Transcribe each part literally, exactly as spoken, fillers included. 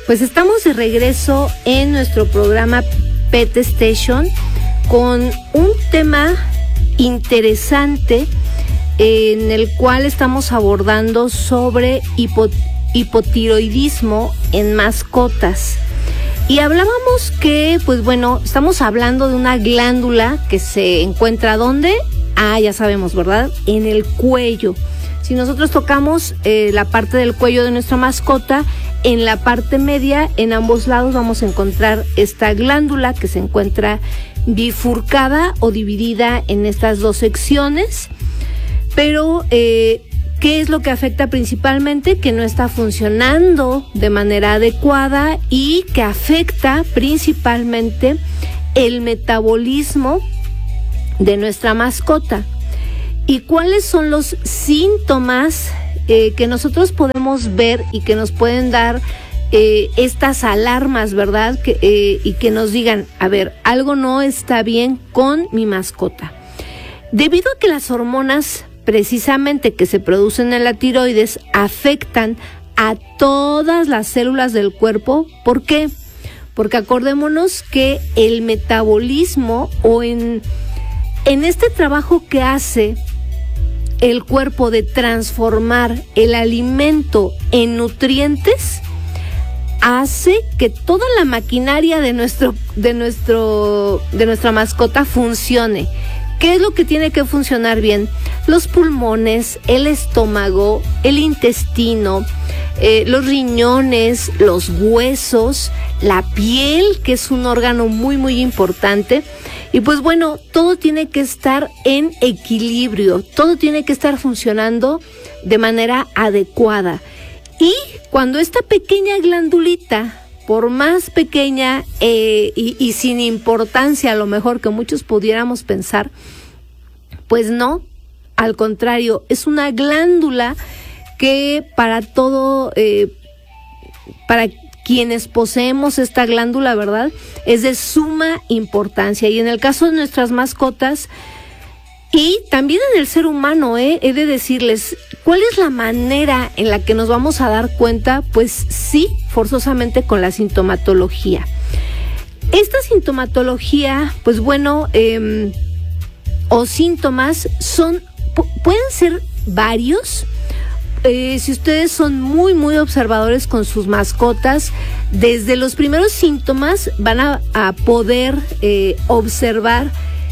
Pues estamos de regreso en nuestro programa Pet Station con un tema interesante en el cual estamos abordando sobre hipo, hipotiroidismo en mascotas. Y hablábamos que, pues bueno, estamos hablando de una glándula que se encuentra ¿dónde? Ah, ya sabemos, ¿verdad? En el cuello. Si nosotros tocamos eh, la parte del cuello de nuestra mascota, en la parte media, en ambos lados vamos a encontrar esta glándula que se encuentra bifurcada o dividida en estas dos secciones. Pero, eh, ¿qué es lo que afecta principalmente? Que no está funcionando de manera adecuada y que afecta principalmente el metabolismo de nuestra mascota. ¿Y cuáles son los síntomas eh, que nosotros podemos ver y que nos pueden dar eh, estas alarmas, verdad? Que, eh, y que nos digan, a ver, algo no está bien con mi mascota. Debido a que las hormonas precisamente que se producen en la tiroides afectan a todas las células del cuerpo. ¿Por qué? Porque acordémonos que el metabolismo o en, en este trabajo que hace el cuerpo de transformar el alimento en nutrientes, hace que toda la maquinaria de nuestro, de nuestro, de nuestra mascota funcione. ¿Qué es lo que tiene que funcionar bien? Los pulmones, el estómago, el intestino, eh, los riñones, los huesos, la piel, que es un órgano muy, muy importante. Y pues bueno, todo tiene que estar en equilibrio, todo tiene que estar funcionando de manera adecuada. Y cuando esta pequeña glandulita, por más pequeña eh, y, y sin importancia a lo mejor que muchos pudiéramos pensar, pues no, al contrario, es una glándula que para todo, eh, para quienes poseemos esta glándula, ¿verdad?, es de suma importancia. Y en el caso de nuestras mascotas y también en el ser humano, eh, he de decirles, ¿cuál es la manera en la que nos vamos a dar cuenta? Pues sí, forzosamente con la sintomatología. Esta sintomatología, pues bueno, eh, o síntomas son, pu- pueden ser varios. Eh, si ustedes son muy, muy observadores con sus mascotas, desde los primeros síntomas van a, a poder eh, observar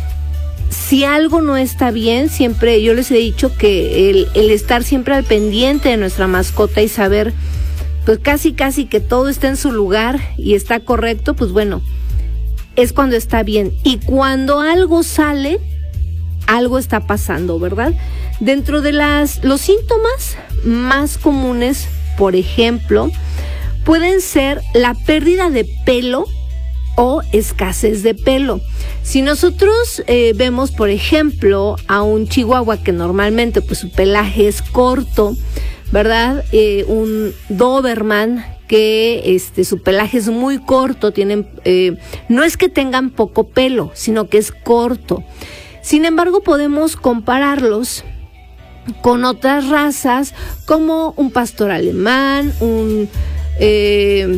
si algo no está bien. Siempre yo les he dicho que el, el estar siempre al pendiente de nuestra mascota y saber, pues casi, casi que todo está en su lugar y está correcto, pues bueno, es cuando está bien. Y cuando algo sale, algo está pasando, ¿verdad? Dentro de las los síntomas más comunes, por ejemplo, pueden ser la pérdida de pelo o escasez de pelo. Si nosotros eh, vemos, por ejemplo, a un chihuahua que normalmente pues su pelaje es corto, ¿verdad? Eh, un Doberman que este su pelaje es muy corto, tienen eh, no es que tengan poco pelo, sino que es corto. Sin embargo, podemos compararlos con otras razas como un pastor alemán, un eh,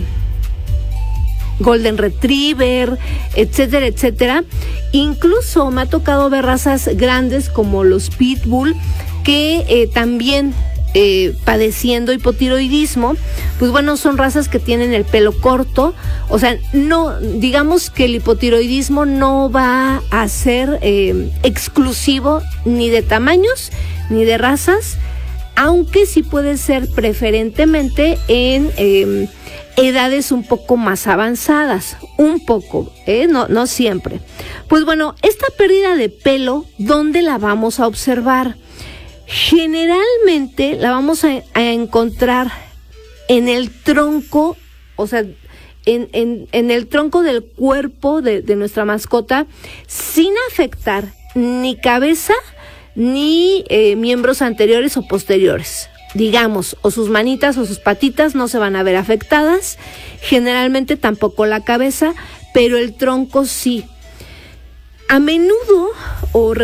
golden retriever, etcétera, etcétera. Incluso me ha tocado ver razas grandes como los pitbull que eh, también eh, padeciendo hipotiroidismo, pues bueno, son razas que tienen el pelo corto. O sea, no, digamos que el hipotiroidismo no va a ser eh, exclusivo ni de tamaños ni de razas, aunque sí puede ser preferentemente en eh, edades un poco más avanzadas, un poco, ¿eh? no, no siempre. Pues bueno, esta pérdida de pelo, ¿dónde la vamos a observar? Generalmente la vamos a, a encontrar en el tronco, o sea, en, en, en el tronco del cuerpo de, de nuestra mascota, sin afectar ni cabeza ni eh, miembros anteriores o posteriores. Digamos, o sus manitas o sus patitas no se van a ver afectadas, generalmente tampoco la cabeza, pero el tronco sí. A menudo o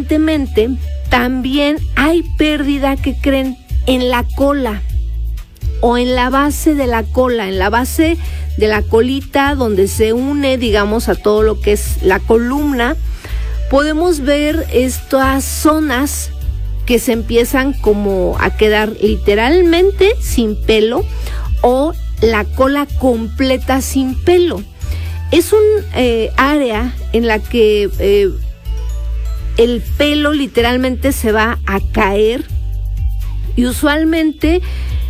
recurrentemente también hay pérdida, que creen, en la cola. o en la base de la cola, en la base de la colita donde se une, digamos, a todo lo que es la columna. Podemos ver estas zonas que se empiezan como a quedar literalmente sin pelo o la cola completa sin pelo. Es un eh, área en la que eh, el pelo literalmente se va a caer y usualmente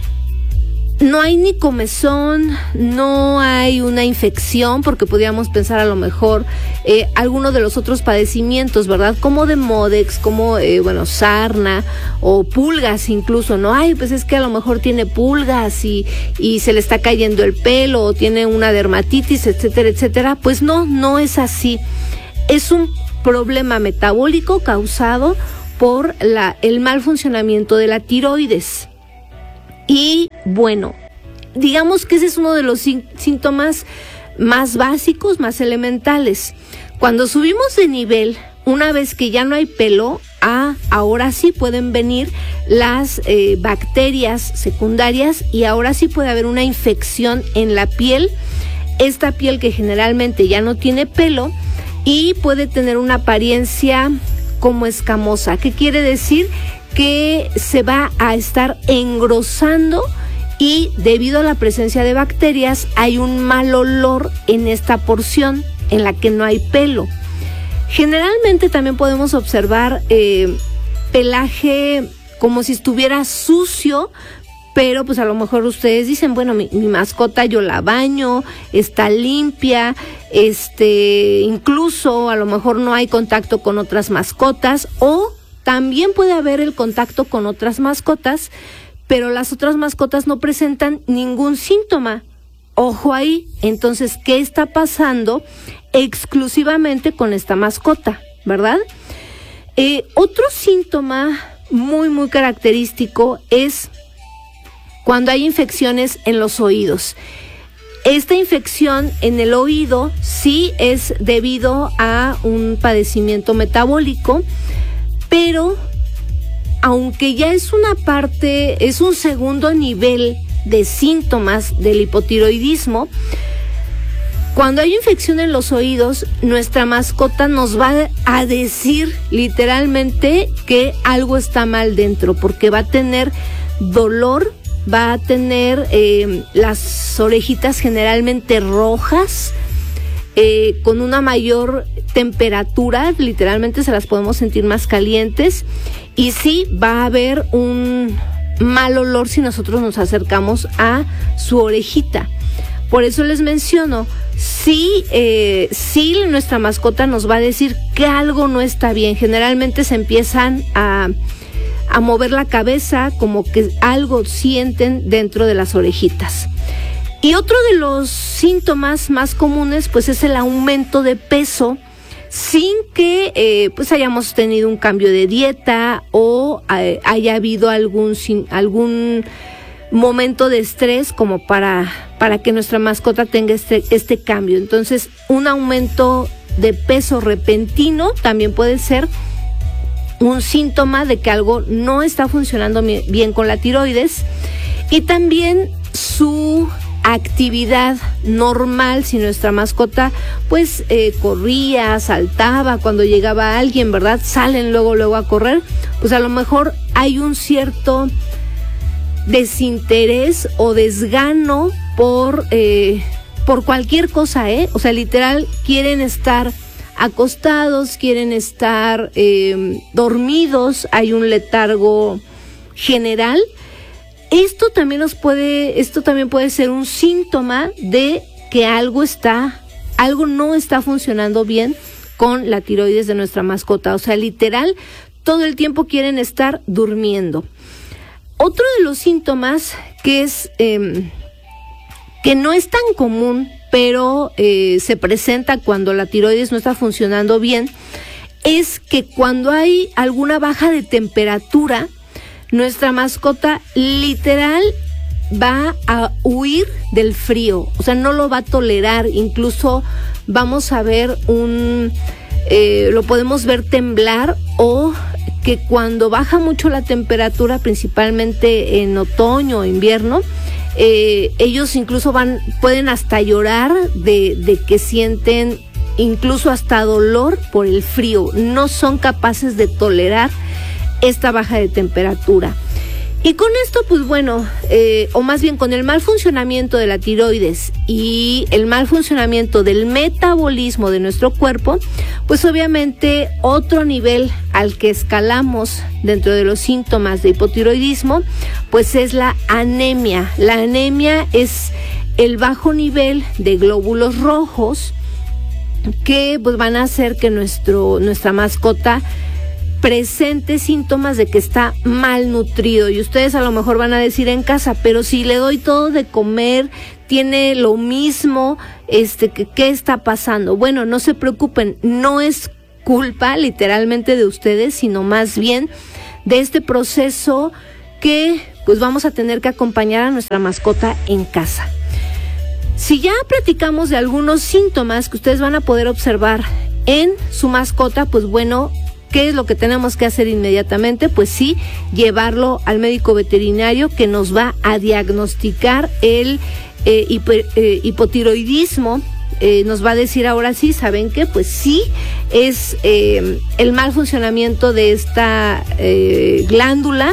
no hay ni comezón, no hay una infección, porque podríamos pensar a lo mejor eh, alguno de los otros padecimientos, ¿verdad? Como de Modex, como, eh, bueno, sarna o pulgas incluso, ¿no? Ay, pues es que a lo mejor tiene pulgas y, y se le está cayendo el pelo o tiene una dermatitis, etcétera, etcétera. Pues no, no es así. Es un problema metabólico causado por la, el mal funcionamiento de la tiroides. Y bueno, digamos que ese es uno de los síntomas más básicos, más elementales. Cuando subimos de nivel, una vez que ya no hay pelo, ah, ahora sí pueden venir las eh, bacterias secundarias y ahora sí puede haber una infección en la piel. Esta piel que generalmente ya no tiene pelo y puede tener una apariencia como escamosa. ¿Qué quiere decir? Que se va a estar engrosando y debido a la presencia de bacterias hay un mal olor en esta porción en la que no hay pelo. Generalmente también podemos observar eh, pelaje como si estuviera sucio, pero pues a lo mejor ustedes dicen, bueno, mi, mi mascota yo la baño, está limpia, este, incluso a lo mejor no hay contacto con otras mascotas, o también puede haber el contacto con otras mascotas, pero las otras mascotas no presentan ningún síntoma. Ojo ahí, entonces, ¿qué está pasando exclusivamente con esta mascota, verdad? Eh, otro síntoma muy, muy característico es cuando hay infecciones en los oídos. Esta infección en el oído sí es debido a un padecimiento metabólico, pero aunque ya es una parte, es un segundo nivel de síntomas del hipotiroidismo, cuando hay infección en los oídos, nuestra mascota nos va a decir literalmente que algo está mal dentro, porque va a tener dolor, va a tener eh, las orejitas generalmente rojas, eh, con una mayor temperatura, literalmente se las podemos sentir más calientes, y sí va a haber un mal olor si nosotros nos acercamos a su orejita. Por eso les menciono, sí, eh, sí nuestra mascota nos va a decir que algo no está bien. Generalmente se empiezan a, a mover la cabeza, como que algo sienten dentro de las orejitas. Y otro de los síntomas más comunes pues es el aumento de peso sin que eh, pues hayamos tenido un cambio de dieta o eh, haya habido algún, sin, algún momento de estrés como para, para que nuestra mascota tenga este, este cambio. Entonces, un aumento de peso repentino también puede ser un síntoma de que algo no está funcionando bien con la tiroides, y también su actividad normal, si nuestra mascota pues eh, corría, saltaba cuando llegaba alguien, ¿verdad? Salen luego luego a correr, pues a lo mejor hay un cierto desinterés o desgano por eh, por cualquier cosa, ¿eh? O sea, literal quieren estar acostados, quieren estar eh, dormidos, hay un letargo general. Esto también nos puede, esto también puede ser un síntoma de que algo está, algo no está funcionando bien con la tiroides de nuestra mascota. O sea, literal, todo el tiempo quieren estar durmiendo. Otro de los síntomas que es eh, que no es tan común, pero eh, se presenta cuando la tiroides no está funcionando bien, es que cuando hay alguna baja de temperatura, nuestra mascota literal va a huir del frío, o sea, no lo va a tolerar. Incluso vamos a ver un, eh, lo podemos ver temblar, o que cuando baja mucho la temperatura, principalmente en otoño o invierno, Eh, ellos incluso van, pueden hasta llorar de, de que sienten incluso hasta dolor por el frío. No son capaces de tolerar esta baja de temperatura. Y con esto, pues bueno, eh, o más bien con el mal funcionamiento de la tiroides y el mal funcionamiento del metabolismo de nuestro cuerpo, pues obviamente otro nivel al que escalamos dentro de los síntomas de hipotiroidismo, pues es la anemia. La anemia es el bajo nivel de glóbulos rojos que pues van a hacer que nuestro, nuestra mascota presente síntomas de que está malnutrido. Y ustedes a lo mejor van a decir en casa, pero si le doy todo de comer, tiene lo mismo, este, ¿qué, qué está pasando? Bueno, no se preocupen, no es culpa literalmente de ustedes, sino más bien de este proceso que pues vamos a tener que acompañar a nuestra mascota en casa. Si ya platicamos de algunos síntomas que ustedes van a poder observar en su mascota, pues bueno, ¿qué es lo que tenemos que hacer inmediatamente? Pues sí, llevarlo al médico veterinario que nos va a diagnosticar el eh, hiper, eh, hipotiroidismo. Eh, nos va a decir ahora sí, ¿saben qué? Pues sí, es eh, el mal funcionamiento de esta eh, glándula.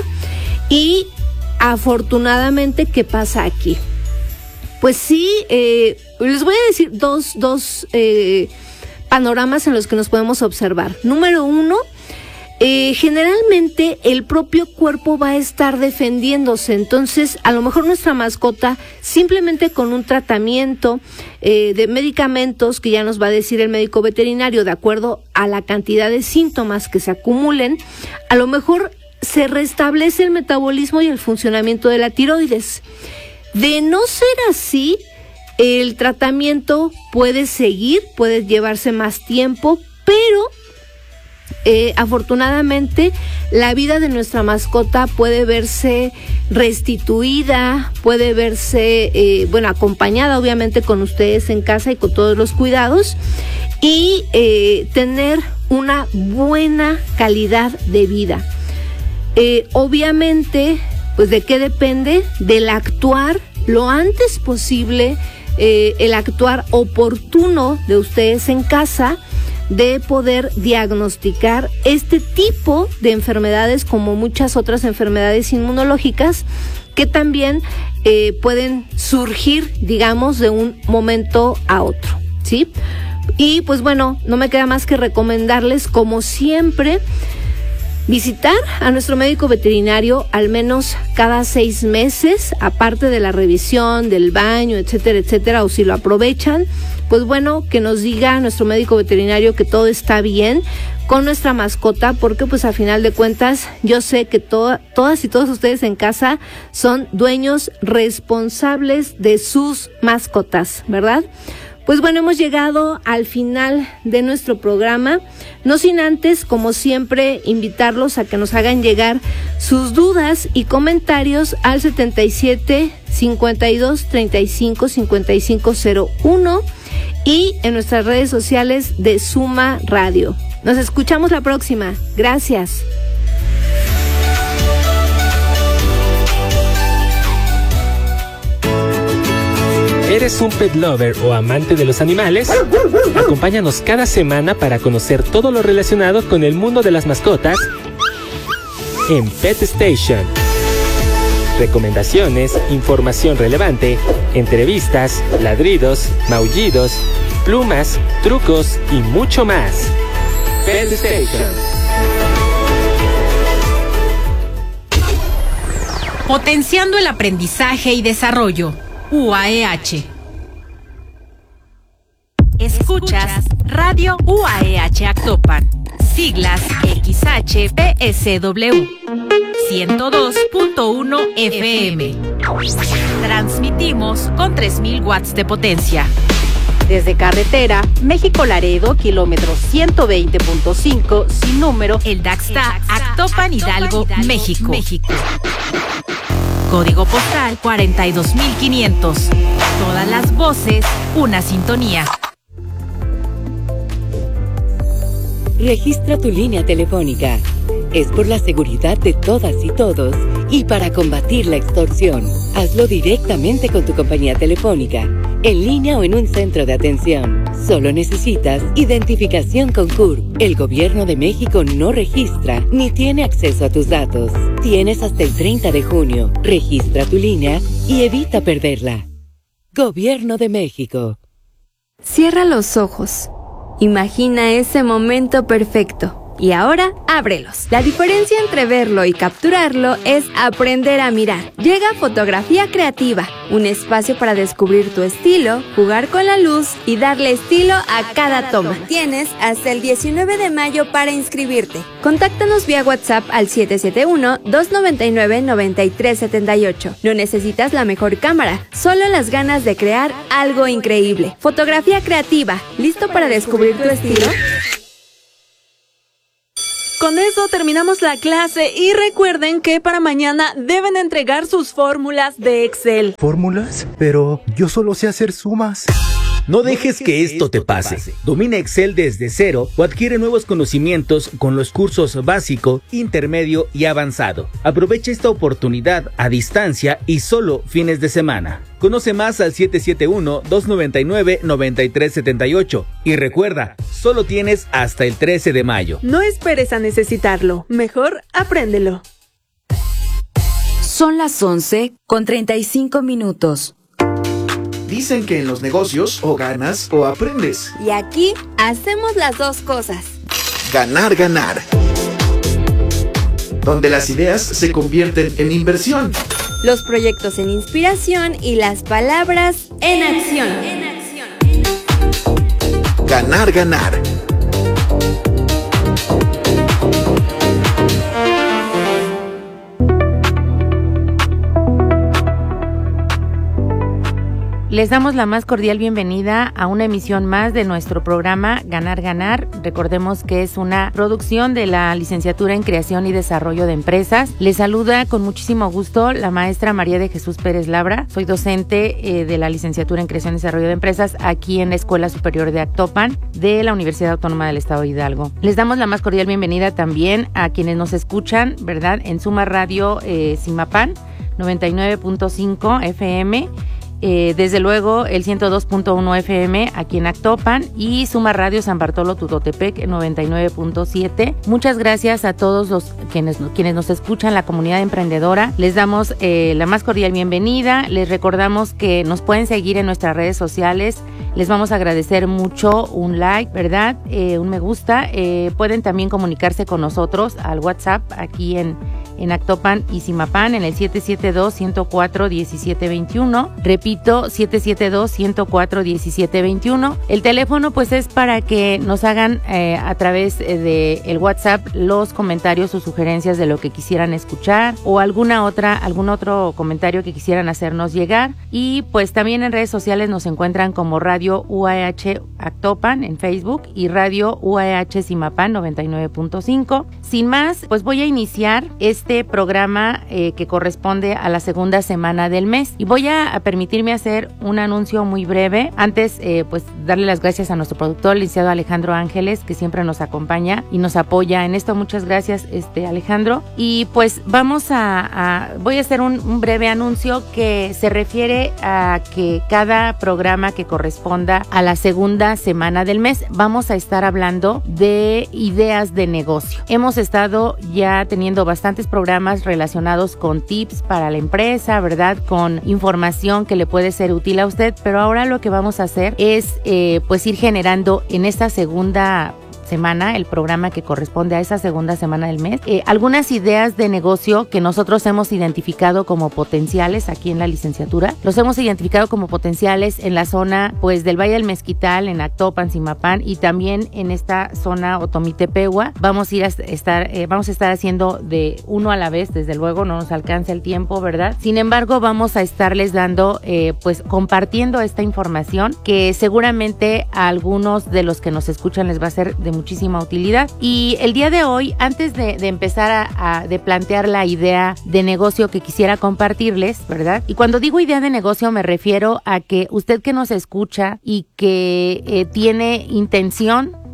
Y afortunadamente, ¿qué pasa aquí? Pues sí, eh, les voy a decir dos, dos eh, panoramas en los que nos podemos observar. Número uno, eh, generalmente el propio cuerpo va a estar defendiéndose, entonces a lo mejor nuestra mascota simplemente con un tratamiento eh, de medicamentos que ya nos va a decir el médico veterinario de acuerdo a la cantidad de síntomas que se acumulen, a lo mejor se restablece el metabolismo y el funcionamiento de la tiroides. De no ser así, el tratamiento puede seguir, puede llevarse más tiempo, pero eh, afortunadamente la vida de nuestra mascota puede verse restituida, puede verse, eh, bueno, acompañada obviamente con ustedes en casa y con todos los cuidados y eh, tener una buena calidad de vida. Eh, obviamente, pues ¿de qué depende? Del actuar lo antes posible, eh, el actuar oportuno de ustedes en casa, de poder diagnosticar este tipo de enfermedades como muchas otras enfermedades inmunológicas que también eh, pueden surgir, digamos, de un momento a otro, ¿sí? Y pues bueno, no me queda más que recomendarles, como siempre, visitar a nuestro médico veterinario al menos cada seis meses, aparte de la revisión, del baño, etcétera, etcétera, o si lo aprovechan, pues bueno, que nos diga nuestro médico veterinario que todo está bien con nuestra mascota, porque pues a final de cuentas yo sé que to- todas y todos ustedes en casa son dueños responsables de sus mascotas, ¿verdad? Pues bueno, hemos llegado al final de nuestro programa, no sin antes, como siempre, invitarlos a que nos hagan llegar sus dudas y comentarios al setenta y siete, cincuenta y dos, treinta y cinco, cincuenta y cinco cero uno y en nuestras redes sociales de Suma Radio. Nos escuchamos la próxima. Gracias. ¿Eres un pet lover o amante de los animales? Acompáñanos cada semana para conocer todo lo relacionado con el mundo de las mascotas en Pet Station. Recomendaciones, información relevante, entrevistas, ladridos, maullidos, plumas, trucos y mucho más. Pet Station. Potenciando el aprendizaje y desarrollo. U A E H. Escuchas Radio U A E H Actopan. Siglas X H P S W. ciento dos punto uno F M. Transmitimos con tres mil watts de potencia. Desde carretera, México-Laredo, kilómetro ciento veinte punto cinco, sin número, El Daxta, Actopan, Hidalgo, México. México. Código postal cuarenta y dos mil quinientos. Todas las voces, una sintonía. Registra tu línea telefónica. Es por la seguridad de todas y todos y para combatir la extorsión. Hazlo directamente con tu compañía telefónica, en línea o en un centro de atención. Solo necesitas identificación con C U R. El Gobierno de México no registra ni tiene acceso a tus datos. Tienes hasta el treinta de junio. Registra tu línea y evita perderla. Gobierno de México. Cierra los ojos. Imagina ese momento perfecto. Y ahora, ábrelos. La diferencia entre verlo y capturarlo es aprender a mirar. Llega Fotografía Creativa, un espacio para descubrir tu estilo, jugar con la luz y darle estilo a cada toma. Tienes hasta el diecinueve de mayo para inscribirte. Contáctanos vía WhatsApp al siete siete uno, dos nueve nueve, nueve tres siete ocho. No necesitas la mejor cámara, solo las ganas de crear algo increíble. Fotografía Creativa, ¿listo para descubrir tu estilo? Con eso terminamos la clase y recuerden que para mañana deben entregar sus fórmulas de Excel. ¿Fórmulas? Pero yo solo sé hacer sumas. No dejes que esto te pase. Domina Excel desde cero o adquiere nuevos conocimientos con los cursos básico, intermedio y avanzado. Aprovecha esta oportunidad a distancia y solo fines de semana. Conoce más al siete siete uno, dos nueve nueve, nueve tres siete ocho y recuerda, solo tienes hasta el trece de mayo. No esperes a necesitarlo, mejor apréndelo. Son las once con treinta y cinco minutos. Dicen que en los negocios o ganas o aprendes. Y aquí hacemos las dos cosas. Ganar, ganar. Donde las ideas se convierten en inversión. Los proyectos en inspiración y las palabras en acción. Ganar, ganar. Les damos la más cordial bienvenida a una emisión más de nuestro programa Ganar Ganar. Recordemos que es una producción de la Licenciatura en Creación y Desarrollo de Empresas. Les saluda con muchísimo gusto la maestra María de Jesús Pérez Labra. Soy docente eh, de la Licenciatura en Creación y Desarrollo de Empresas aquí en la Escuela Superior de Actopan de la Universidad Autónoma del Estado de Hidalgo. Les damos la más cordial bienvenida también a quienes nos escuchan, ¿verdad? En Suma Radio eh, Zimapán, noventa y nueve punto cinco F M. Eh, desde luego el ciento dos punto uno F M aquí en Actopan y Suma Radio San Bartolo Tutotepec noventa y nueve punto siete. Muchas gracias a todos los quienes, quienes nos escuchan, la comunidad emprendedora. Les damos eh, la más cordial bienvenida. Les recordamos que nos pueden seguir en nuestras redes sociales. Les vamos a agradecer mucho un like, ¿verdad? Eh, un me gusta. Eh, pueden también comunicarse con nosotros al WhatsApp aquí en en Actopan y Zimapán en el siete siete dos, uno cero cuatro, uno siete dos uno. Repito, siete siete dos, uno cero cuatro, uno siete dos uno. El teléfono pues es para que nos hagan eh, a través de el WhatsApp los comentarios o sugerencias de lo que quisieran escuchar o alguna otra, algún otro comentario que quisieran hacernos llegar. Y pues también en redes sociales nos encuentran como Radio U A H Actopan en Facebook y Radio U A H Zimapán noventa y nueve punto cinco. Sin más, pues voy a iniciar este Este programa eh, que corresponde a la segunda semana del mes y voy a, a permitirme hacer un anuncio muy breve. Antes eh, pues darle las gracias a nuestro productor, el licenciado Alejandro Ángeles, que siempre nos acompaña y nos apoya en esto. Muchas gracias, este Alejandro. Y pues vamos a, a voy a hacer un, un breve anuncio que se refiere a que cada programa que corresponda a la segunda semana del mes vamos a estar hablando de ideas de negocio. Hemos estado ya teniendo bastantes programas relacionados con tips para la empresa, ¿verdad? Con información que le puede ser útil a usted, pero ahora lo que vamos a hacer es eh, pues ir generando en esta segunda semana, el programa que corresponde a esa segunda semana del mes, eh, algunas ideas de negocio que nosotros hemos identificado como potenciales aquí en la licenciatura. Los hemos identificado como potenciales en la zona pues del Valle del Mezquital, en Actopan, Zimapán y también en esta zona Otomitepehua. Vamos a ir a estar, eh, vamos a estar haciendo de uno a la vez, desde luego no nos alcanza el tiempo, ¿verdad? Sin embargo, vamos a estarles dando, eh, pues compartiendo esta información que seguramente a algunos de los que nos escuchan les va a ser de muchísima utilidad. Y el día de hoy, antes de, de empezar a, a de plantear la idea de negocio que quisiera compartirles, ¿verdad? Y cuando digo idea de negocio me refiero a que usted que nos escucha y que eh, tiene intención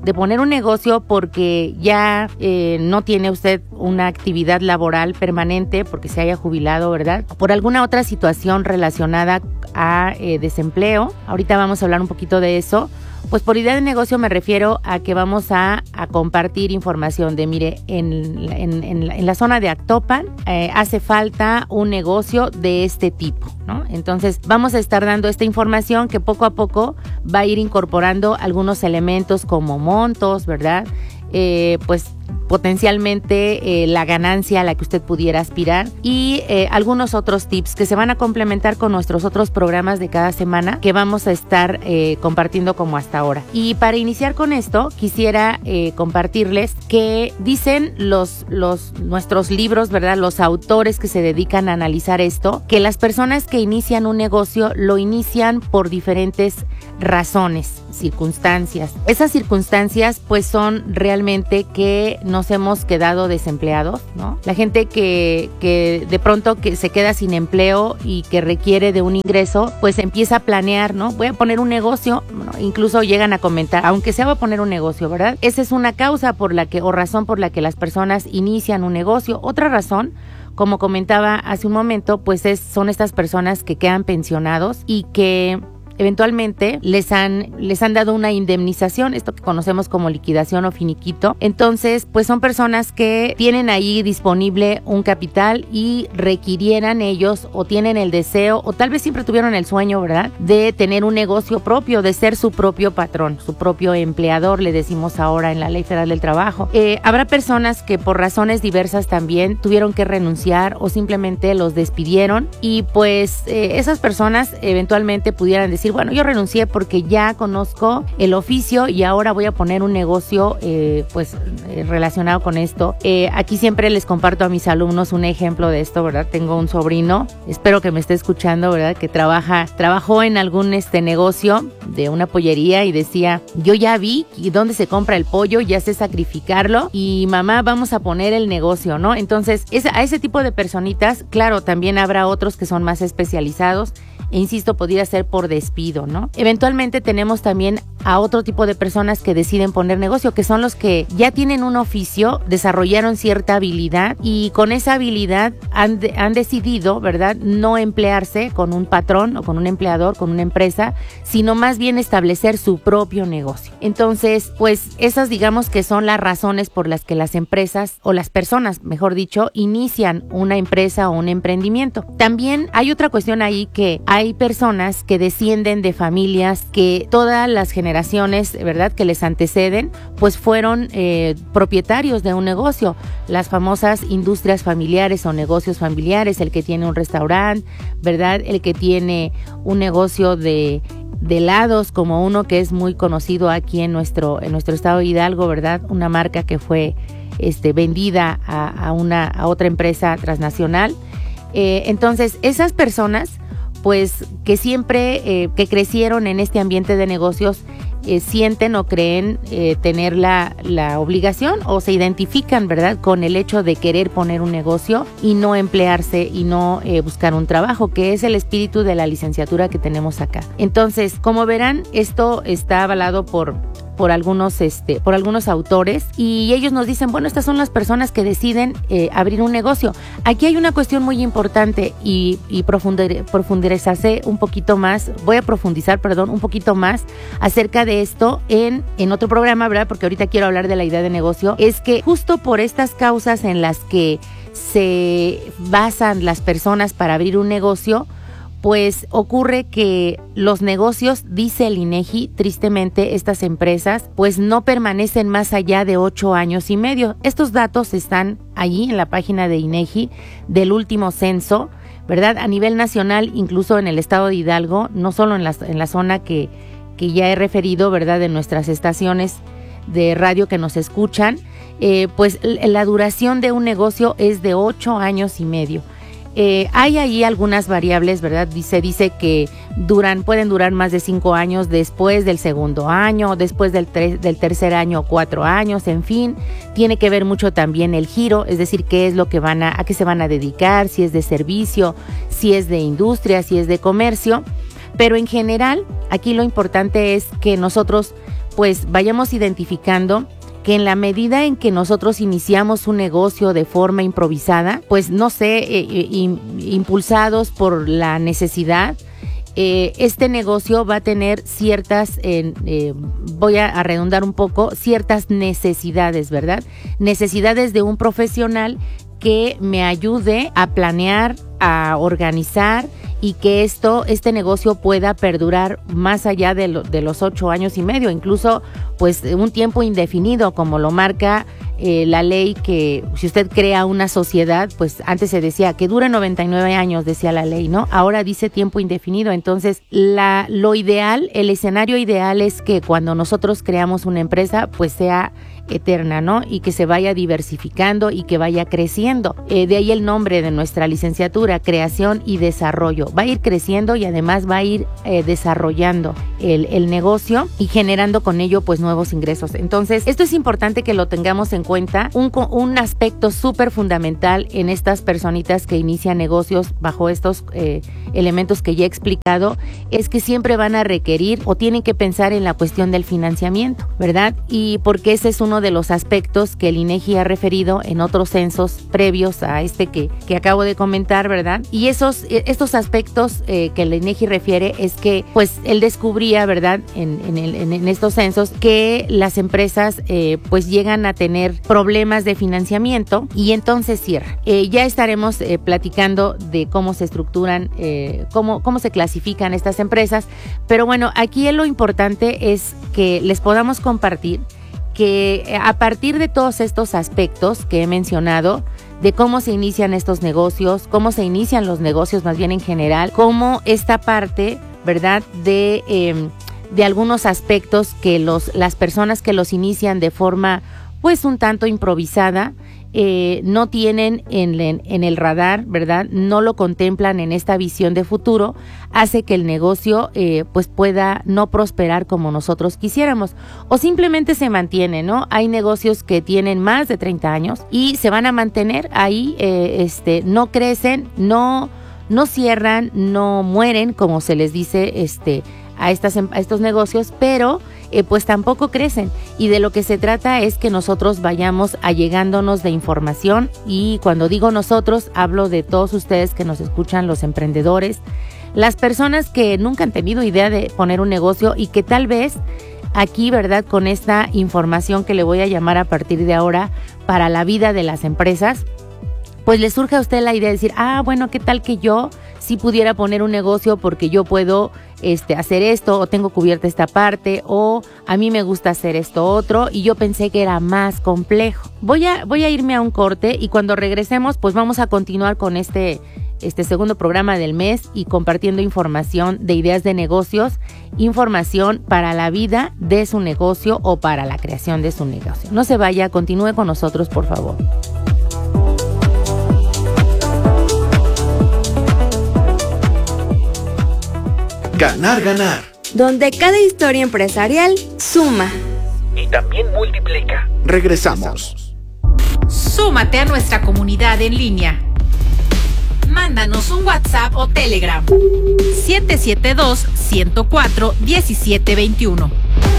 de poner un negocio porque ya eh, no tiene usted una actividad laboral permanente, porque se haya jubilado, ¿verdad? Por alguna otra situación relacionada a eh, desempleo. Ahorita vamos a hablar un poquito de eso. Pues por idea de negocio me refiero a que vamos a, a compartir información de, mire, en, en, en, la, en la zona de Actopan eh, hace falta un negocio de este tipo, ¿no? Entonces vamos a estar dando esta información que poco a poco va a ir incorporando algunos elementos como montos, ¿verdad? Eh, pues potencialmente eh, la ganancia a la que usted pudiera aspirar y eh, algunos otros tips que se van a complementar con nuestros otros programas de cada semana que vamos a estar eh, compartiendo como hasta ahora. Y para iniciar con esto, quisiera eh, compartirles que dicen los, los, nuestros libros, ¿verdad? Los autores que se dedican a analizar esto, que las personas que inician un negocio lo inician por diferentes razones, circunstancias. Esas circunstancias pues son realmente que nos hemos quedado desempleados, ¿no? La gente que, que de pronto que se queda sin empleo y que requiere de un ingreso, pues empieza a planear, ¿no? Voy a poner un negocio, bueno, incluso llegan a comentar, aunque sea voy a poner un negocio, ¿verdad? Esa es una causa por la que, o razón por la que las personas inician un negocio. Otra razón, como comentaba hace un momento, pues es, son estas personas que quedan pensionados y que eventualmente les han, les han dado una indemnización, esto que conocemos como liquidación o finiquito. Entonces, pues son personas que tienen ahí disponible un capital y requirieran ellos o tienen el deseo o tal vez siempre tuvieron el sueño, ¿verdad?, de tener un negocio propio, de ser su propio patrón, su propio empleador, le decimos ahora en la Ley Federal del Trabajo. Eh, habrá personas que por razones diversas también tuvieron que renunciar o simplemente los despidieron y pues eh, esas personas eventualmente pudieran decir, bueno, yo renuncié porque ya conozco el oficio y ahora voy a poner un negocio eh, pues eh, relacionado con esto. Eh, aquí siempre les comparto a mis alumnos un ejemplo de esto, ¿verdad? Tengo un sobrino, espero que me esté escuchando, ¿verdad?, que trabaja, trabajó en algún este negocio de una pollería y decía, yo ya vi dónde se compra el pollo, ya sé sacrificarlo y mamá, vamos a poner el negocio, ¿no? Entonces, es, a ese tipo de personitas, claro, también habrá otros que son más especializados. E insisto, podría ser por despido, ¿no? Eventualmente tenemos también a otro tipo de personas que deciden poner negocio, que son los que ya tienen un oficio, desarrollaron cierta habilidad y con esa habilidad han, de, han decidido, ¿verdad?, no emplearse con un patrón o con un empleador, con una empresa, sino más bien establecer su propio negocio. Entonces, pues esas digamos que son las razones por las que las empresas o las personas, mejor dicho, inician una empresa o un emprendimiento. También hay otra cuestión ahí que hay Hay personas que descienden de familias que todas las generaciones, ¿verdad?, que les anteceden, pues fueron eh, propietarios de un negocio. Las famosas industrias familiares o negocios familiares, el que tiene un restaurante, ¿verdad?, el que tiene un negocio de de helados, como uno que es muy conocido aquí en nuestro, en nuestro estado de Hidalgo, ¿verdad?, una marca que fue este, vendida a, a, una, a otra empresa transnacional. Eh, entonces, esas personas pues que siempre eh, que crecieron en este ambiente de negocios eh, sienten o creen eh, tener la, la obligación o se identifican, ¿verdad?, con el hecho de querer poner un negocio y no emplearse y no eh, buscar un trabajo, que es el espíritu de la licenciatura que tenemos acá. Entonces, como verán, esto está avalado por por algunos este por algunos autores y ellos nos dicen, bueno, estas son las personas que deciden eh, abrir un negocio. Aquí hay una cuestión muy importante y, y profundir, profundizarse un poquito más, voy a profundizar, perdón, un poquito más acerca de esto en, en otro programa, ¿verdad?, porque ahorita quiero hablar de la idea de negocio. Es que justo por estas causas en las que se basan las personas para abrir un negocio, pues ocurre que los negocios, dice el INEGI, tristemente estas empresas, pues no permanecen más allá de ocho años y medio. Estos datos están allí en la página de INEGI del último censo, ¿verdad? A nivel nacional, incluso en el estado de Hidalgo, no solo en la, en la zona que, que ya he referido, ¿verdad?, de nuestras estaciones de radio que nos escuchan, eh, pues la duración de un negocio es de ocho años y medio. Eh, hay ahí algunas variables, ¿verdad? Dice, dice que duran, pueden durar más de cinco años después del segundo año, después del, tre- del tercer año, cuatro años, en fin. Tiene que ver mucho también el giro, es decir, qué es lo que van a, a qué se van a dedicar, si es de servicio, si es de industria, si es de comercio. Pero en general, aquí lo importante es que nosotros pues vayamos identificando que en la medida en que nosotros iniciamos un negocio de forma improvisada, pues no sé, eh, eh, impulsados por la necesidad, eh, este negocio va a tener ciertas, eh, eh, voy a, a redundar un poco, ciertas necesidades, ¿verdad? Necesidades de un profesional que me ayude a planear, a organizar y que esto, este negocio pueda perdurar más allá de, lo, de los ocho años y medio, incluso pues un tiempo indefinido, como lo marca eh, la ley, que si usted crea una sociedad, pues antes se decía que dure noventa y nueve años, decía la ley, ¿no? Ahora dice tiempo indefinido. Entonces, la, lo ideal, el escenario ideal es que cuando nosotros creamos una empresa, pues sea eterna, ¿no? Y que se vaya diversificando y que vaya creciendo. Eh, de ahí el nombre de nuestra licenciatura, Creación y Desarrollo. Va a ir creciendo y además va a ir eh, desarrollando el, el negocio y generando con ello pues nuevos ingresos. Entonces, esto es importante que lo tengamos en cuenta. Un, un aspecto súper fundamental en estas personitas que inician negocios bajo estos eh, elementos que ya he explicado es que siempre van a requerir o tienen que pensar en la cuestión del financiamiento, ¿verdad? Y porque ese es uno de los aspectos que el INEGI ha referido en otros censos previos a este que, que acabo de comentar, ¿verdad? Y esos, estos aspectos eh, que el INEGI refiere es que, pues, él descubría, ¿verdad? En, en, el, en, en estos censos que las empresas, eh, pues, llegan a tener problemas de financiamiento y entonces cierran. Eh, ya estaremos eh, platicando de cómo se estructuran, eh, cómo, cómo se clasifican estas empresas, pero bueno, aquí lo importante es que les podamos compartir que a partir de todos estos aspectos que he mencionado, de cómo se inician estos negocios, cómo se inician los negocios más bien en general, cómo esta parte, ¿verdad?, de, eh, de algunos aspectos que los, las personas que los inician de forma pues un tanto improvisada, Eh, no tienen en, en, en el radar, ¿verdad? No lo contemplan en esta visión de futuro, hace que el negocio eh, pues pueda no prosperar como nosotros quisiéramos o simplemente se mantiene, ¿no? Hay negocios que tienen más de treinta años y se van a mantener ahí, eh, este, no crecen, no, no cierran, no mueren, como se les dice este, a, estas, a estos negocios, pero Eh, pues tampoco crecen y de lo que se trata es que nosotros vayamos allegándonos de información y cuando digo nosotros hablo de todos ustedes que nos escuchan, los emprendedores, las personas que nunca han tenido idea de poner un negocio y que tal vez aquí, ¿verdad?, con esta información que le voy a llamar a partir de ahora para la vida de las empresas, pues le surge a usted la idea de decir, ah, bueno, ¿qué tal que yo sí pudiera poner un negocio porque yo puedo este, hacer esto o tengo cubierta esta parte o a mí me gusta hacer esto otro y yo pensé que era más complejo? Voy a, voy a irme a un corte y cuando regresemos pues vamos a continuar con este, este segundo programa del mes y compartiendo información de ideas de negocios, información para la vida de su negocio o para la creación de su negocio. No se vaya, continúe con nosotros, por favor. Ganar, ganar. Donde cada historia empresarial suma. Y también multiplica. Regresamos. Súmate a nuestra comunidad en línea. Mándanos un WhatsApp o Telegram. siete siete dos, uno cero cuatro, uno siete dos uno.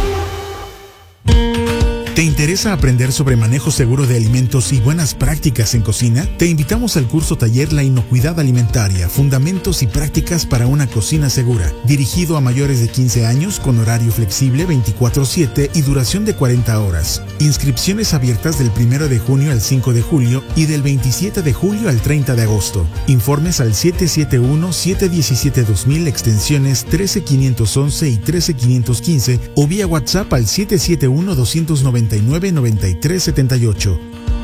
¿Te interesa aprender sobre manejo seguro de alimentos y buenas prácticas en cocina? Te invitamos al curso taller La Inocuidad Alimentaria, Fundamentos y Prácticas para una Cocina Segura, dirigido a mayores de quince años con horario flexible veinticuatro siete y duración de cuarenta horas. Inscripciones abiertas del primero de junio al cinco de julio y del veintisiete de julio al treinta de agosto. Informes al siete siete uno, siete uno siete, dos mil, extensiones trece quinientos once y trece quinientos quince o vía WhatsApp al siete siete uno, dos nueve nueve, nueve tres siete ocho.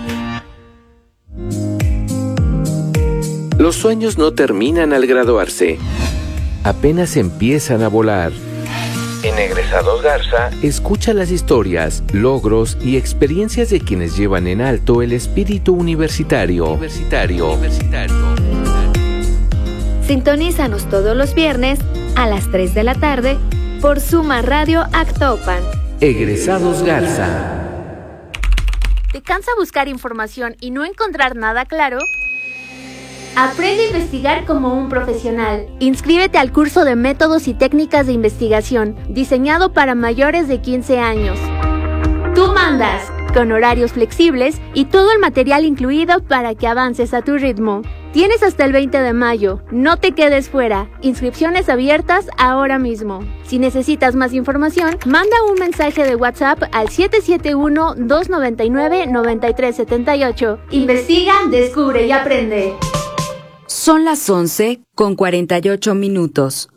Los sueños no terminan al graduarse, apenas empiezan a volar. En Egresados Garza, escucha las historias, logros y experiencias de quienes llevan en alto el espíritu universitario. Universitario. Universitario. Sintonízanos todos los viernes a las tres de la tarde por Suma Radio Actopan. Egresados Garza. ¿Te cansa buscar información y no encontrar nada claro? Aprende a investigar como un profesional. Inscríbete al curso de métodos y técnicas de investigación, diseñado para mayores de quince años. Tú mandas, con horarios flexibles y todo el material incluido para que avances a tu ritmo. Tienes hasta el veinte de mayo, no te quedes fuera. Inscripciones abiertas ahora mismo. Si necesitas más información, manda un mensaje de WhatsApp al siete siete uno, dos nueve nueve, nueve tres siete ocho. Investiga, descubre y aprende. Son las once con cuarenta y ocho minutos.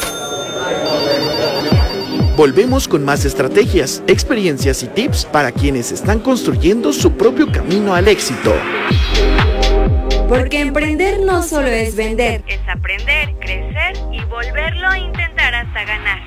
Volvemos con más estrategias, experiencias y tips para quienes están construyendo su propio camino al éxito. Porque emprender no solo es vender, es aprender, crecer y volverlo a intentar hasta ganar.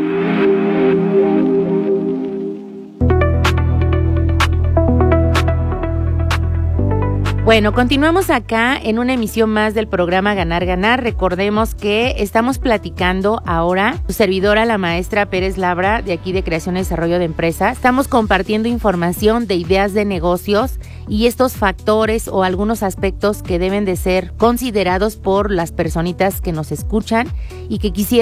Bueno, continuamos acá en una emisión más del programa Ganar Ganar. Recordemos que estamos platicando ahora, su servidora, la maestra Pérez Labra, de aquí de Creación y Desarrollo de Empresas. Estamos compartiendo información de ideas de negocios y estos factores o algunos aspectos que deben de ser considerados por las personitas que nos escuchan y que quisieran